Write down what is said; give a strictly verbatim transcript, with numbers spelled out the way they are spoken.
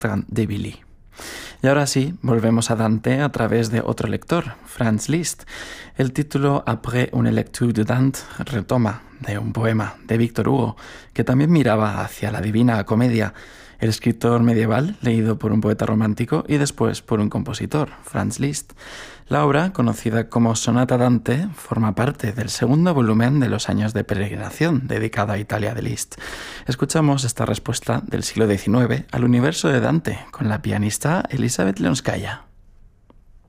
Bertrand de Billy. Y ahora sí, volvemos a Dante a través de otro lector, Franz Liszt. El título Après une lecture de Dante retoma de un poema de Víctor Hugo, que también miraba hacia la Divina Comedia, el escritor medieval leído por un poeta romántico y después por un compositor, Franz Liszt. La obra, conocida como Sonata Dante, forma parte del segundo volumen de Los años de peregrinación, dedicado a Italia de Liszt. Escuchamos esta respuesta del siglo diecinueve al universo de Dante con la pianista Elizabeth Leonskaya.